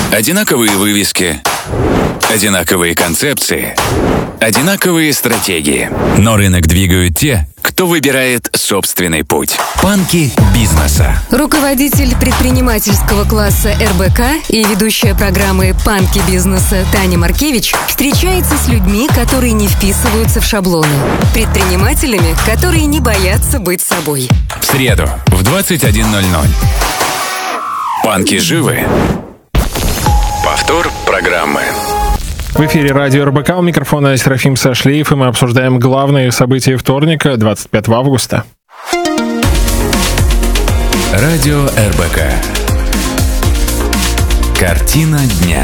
Одинаковые вывески, одинаковые концепции, одинаковые стратегии. Но рынок двигают те, кто выбирает собственный путь. Панки бизнеса. Руководитель предпринимательского класса РБК и ведущая программы «Панки бизнеса» Таня Маркевич встречается с людьми, которые не вписываются в шаблоны. Предпринимателями, которые не боятся быть собой. В среду в 21:00. Панки живы. Повтор программы. В эфире радио РБК, у микрофона Серафим Сашлиев, и мы обсуждаем главные события вторника, 25 августа. Радио РБК. Картина дня.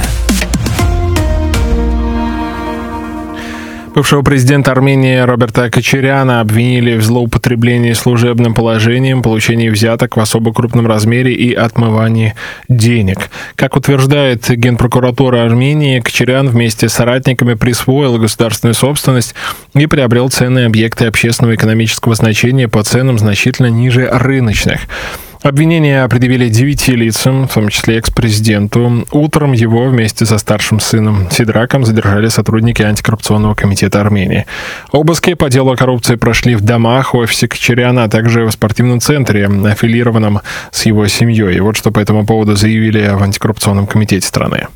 Бывшего президента Армении Роберта Кочаряна обвинили в злоупотреблении служебным положением, получении взяток в особо крупном размере и отмывании денег. Как утверждает Генпрокуратура Армении, Кочарян вместе с соратниками присвоил государственную собственность и приобрел ценные объекты общественного и экономического значения по ценам значительно ниже рыночных. Обвинения предъявили 9 лицам, в том числе экс-президенту. Утром его вместе со старшим сыном Сидраком задержали сотрудники антикоррупционного комитета Армении. Обыски по делу о коррупции прошли в домах, офисе Кочаряна, а также в спортивном центре, аффилированном с его семьей. И вот что по этому поводу заявили в антикоррупционном комитете страны.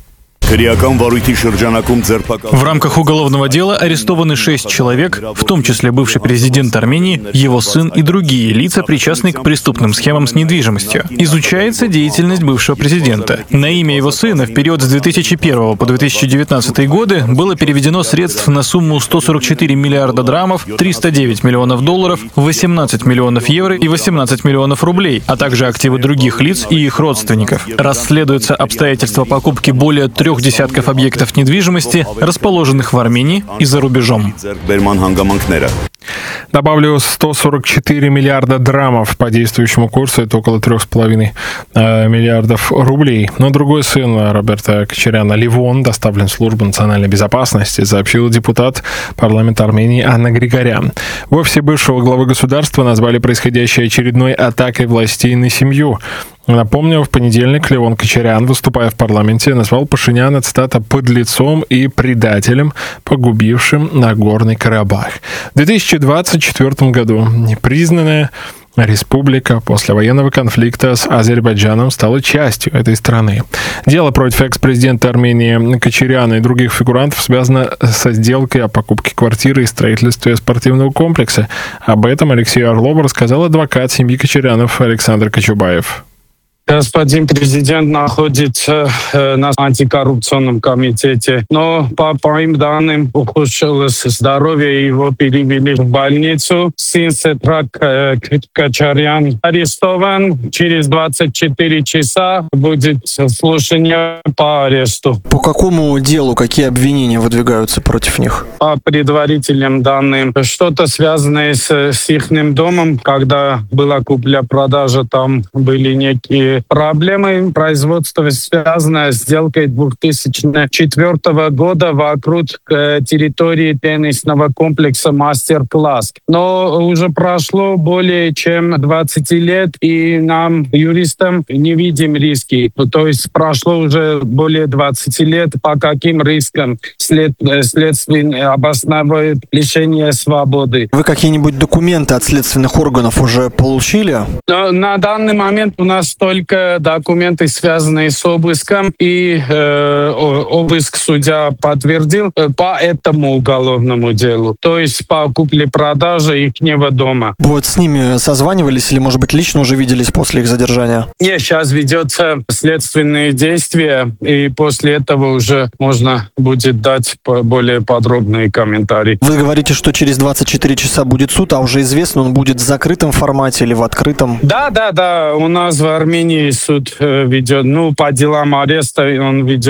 В рамках уголовного дела арестованы 6 человек, в том числе бывший президент Армении, его сын и другие лица, причастные к преступным схемам с недвижимостью. Изучается деятельность бывшего президента. На имя его сына в период с 2001 по 2019 годы было переведено средств на сумму 144 миллиарда драмов, 309 миллионов долларов, 18 миллионов евро и 18 миллионов рублей, а также активы других лиц и их родственников. Расследуются обстоятельства покупки более 3 десятков объектов недвижимости, расположенных в Армении и за рубежом. Добавлю, 144 миллиарда драмов по действующему курсу, это около 3,5 миллиардов рублей. Но другой сын Роберта Кочаряна, Левон, доставлен в службу национальной безопасности, сообщил депутат парламента Армении Анна Григорян. В офисе бывшего главы государства назвали происходящее очередной атакой властей на семью. Напомню, в понедельник Левон Кочарян, выступая в парламенте, назвал Пашиняна, цитата, «подлецом и предателем, погубившим Нагорный Карабах». В 2024 году непризнанная республика после военного конфликта с Азербайджаном стала частью этой страны. Дело против экс-президента Армении Кочаряна и других фигурантов связано со сделкой о покупке квартиры и строительстве спортивного комплекса. Об этом Алексею Орлову рассказал адвокат семьи Кочарянов Александр Кочубаев. Господин президент находится на антикоррупционном комитете, но по моим данным ухудшилось здоровье, его перевели в больницу. Сын Сидрак Кочарян арестован. Через 24 часа будет слушание по аресту. По какому делу, какие обвинения выдвигаются против них? По предварительным данным, что-то связанное с их домом, когда была купля-продажа, там были некие проблемы. Производство связано с сделкой 2004 года вокруг территории теннисного комплекса «Мастер-класс». Но уже прошло более чем 20 лет, и нам, юристам, не видим риски. То есть прошло уже более 20 лет, по каким рискам следствие обосновывает лишение свободы. Вы какие-нибудь документы от следственных органов уже получили? На данный момент у нас только документы, связанные с обыском, и обыск судья подтвердил по этому уголовному делу, то есть по купле-продаже ихнего дома. Вот с ними созванивались или, может быть, лично уже виделись после их задержания? Нет, сейчас ведется следственные действия, и после этого уже можно будет дать более подробные комментарии. Вы говорите, что через 24 часа будет суд, а уже известно, он будет в закрытом формате или в открытом? Да. У нас в Армении суд ведет, по делам ареста он ведет